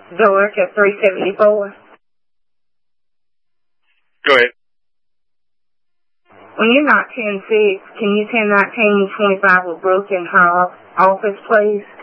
George at 374. Go ahead. When you're not 10-6, can you 10-19-25 with Brooke in her office, please?